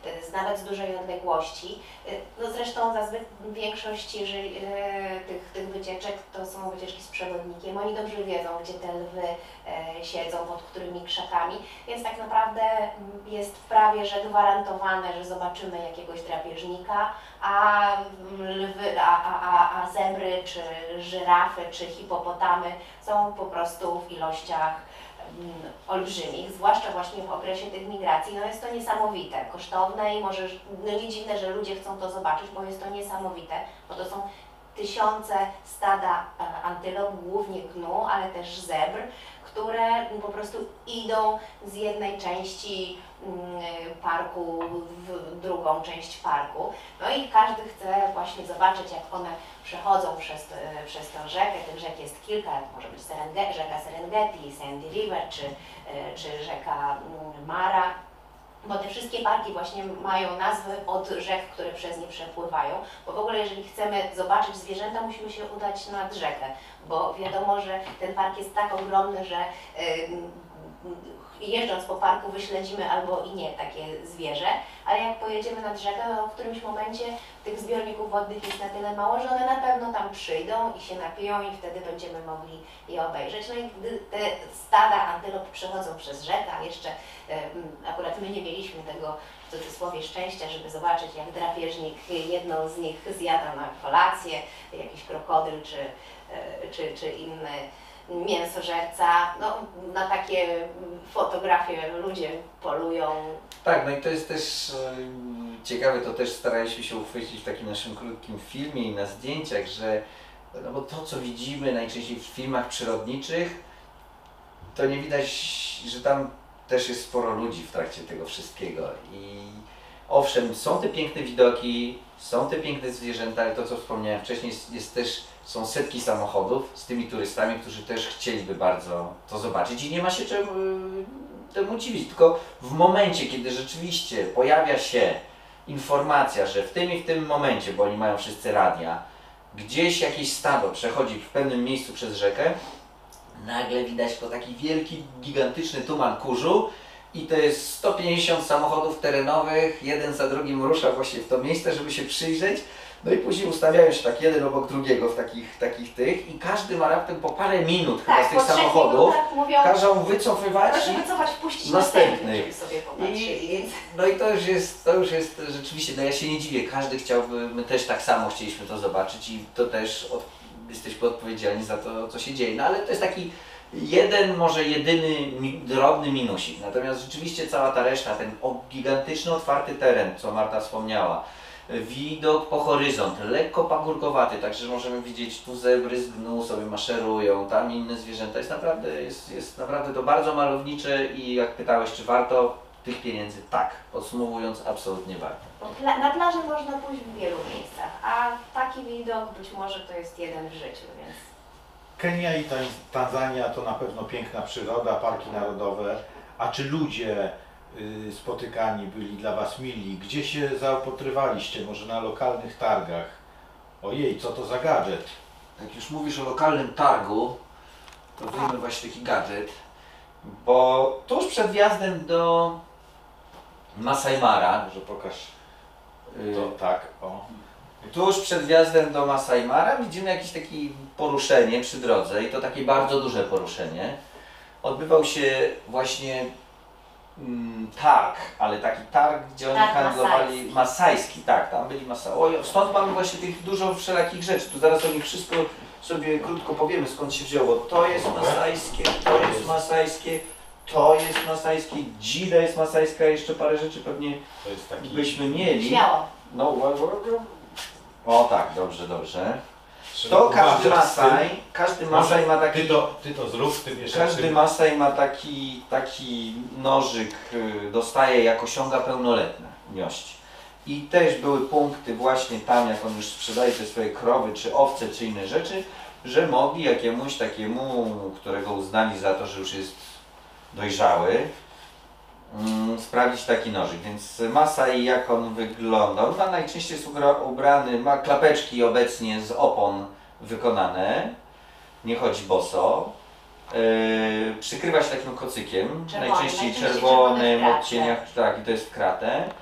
nawet z dużej odległości. No zresztą większość jeżeli, tych wycieczek to są wycieczki z przewodnikiem. Oni dobrze wiedzą, gdzie te lwy siedzą, pod którymi krzakami, więc tak naprawdę jest w prawie, że gwarantowane, że zobaczymy jakiegoś drapieżnika, a lwy, a zebry, czy żyrafy, czy hipopotamy są po prostu w ilościach olbrzymich, zwłaszcza właśnie w okresie tych migracji. No jest to niesamowite, kosztowne i może no nie dziwne, że ludzie chcą to zobaczyć, bo jest to niesamowite, bo to są tysiące stada antylop, głównie gnu, ale też zebr, które po prostu idą z jednej części parku w drugą część parku. No i każdy chce właśnie zobaczyć, jak one przechodzą przez tę rzekę. Tych rzek jest kilka, może być rzeka Serengeti, Sandy River czy rzeka Mara. Bo te wszystkie parki właśnie mają nazwy od rzek, które przez nie przepływają, bo w ogóle jeżeli chcemy zobaczyć zwierzęta, musimy się udać nad rzekę, bo wiadomo, że ten park jest tak ogromny, że jeżdżąc po parku wyśledzimy albo i nie takie zwierzę, ale jak pojedziemy nad rzekę, to w którymś momencie tych zbiorników wodnych jest na tyle mało, że one na pewno tam przyjdą i się napiją i wtedy będziemy mogli je obejrzeć. No i gdy te stada antylop przechodzą przez rzekę, a jeszcze akurat my nie mieliśmy tego w cudzysłowie szczęścia, żeby zobaczyć, jak drapieżnik jedną z nich zjada na kolację, jakiś krokodyl czy inny mięsożerca. No, na takie fotografie ludzie polują. Tak, no i to jest też ciekawe, to też staraliśmy się uchwycić w takim naszym krótkim filmie i na zdjęciach, że no bo to, co widzimy najczęściej w filmach przyrodniczych, to nie widać, że tam też jest sporo ludzi w trakcie tego wszystkiego. I owszem, są te piękne widoki, są te piękne zwierzęta, ale to, co wspomniałem wcześniej, są setki samochodów z tymi turystami, którzy też chcieliby bardzo to zobaczyć i nie ma się czemu temu dziwić, tylko w momencie, kiedy rzeczywiście pojawia się informacja, że w tym i w tym momencie, bo oni mają wszyscy radia, gdzieś jakieś stado przechodzi w pewnym miejscu przez rzekę, nagle widać to taki wielki, gigantyczny tuman kurzu i to jest 150 samochodów terenowych, jeden za drugim rusza właśnie w to miejsce, żeby się przyjrzeć. No i później ustawiają się tak jeden obok drugiego w takich tych i każdy ma raptem po parę minut tak, chyba z tych samochodów, mówią, każą wycofywać proszę wycofać, wpuścić następnych. Żeby sobie popatrzyli. No i to już jest rzeczywiście, no ja się nie dziwię, każdy chciałby, my też tak samo chcieliśmy to zobaczyć i to też jesteśmy odpowiedzialni za to, co się dzieje. No ale to jest taki jeden, może jedyny drobny minusik. Natomiast rzeczywiście cała ta reszta, ten gigantyczny, otwarty teren, co Marta wspomniała, widok po horyzont, lekko pagórkowaty, także możemy widzieć tu zebry z gnu sobie maszerują, tam inne zwierzęta. Jest naprawdę to bardzo malownicze i jak pytałeś, czy warto tych pieniędzy? Tak, podsumowując, absolutnie warto. Na plaży można pójść w wielu miejscach, a taki widok być może to jest jeden w życiu, więc... Kenia i Tanzania to na pewno piękna przyroda, parki narodowe, a czy ludzie spotykani byli dla Was mili? Gdzie się zaopatrywaliście? Może na lokalnych targach? Ojej, co to za gadżet? Jak już mówisz o lokalnym targu, to wyjmę właśnie taki gadżet, bo tuż przed wjazdem do Masai Mara, że pokaż, To tak, o. tuż przed wjazdem do Masai Mara widzimy jakieś takie poruszenie przy drodze i to takie bardzo duże poruszenie. Odbywał się właśnie targ, ale taki targ, gdzie oni handlowali, masajski, tak, tam byli stąd mamy właśnie tych dużo wszelakich rzeczy, tu zaraz o nich wszystko sobie krótko powiemy, skąd się wzięło. To jest masajskie, to jest masajskie, to jest masajskie, dzida jest masajska, jeszcze parę rzeczy pewnie To jest taki... byśmy mieli. Śmiało. No, o tak, dobrze. To każdy Masaj ma taki... Ty to zrób, ty wiesz. Każdy Masaj ma taki nożyk, dostaje jak osiąga pełnoletność. I też były punkty właśnie tam, jak on już sprzedaje te swoje krowy, czy owce, czy inne rzeczy, że mogli jakiemuś takiemu, którego uznali za to, że już jest dojrzały, sprawdzić taki nożyk. Więc Masai, jak on wygląda? On najczęściej jest ubrany, ma klapeczki obecnie z opon wykonane, nie chodzi boso. Przykrywa się takim kocykiem, najczęściej czerwonym odcieniach, tak, i to jest w kratę.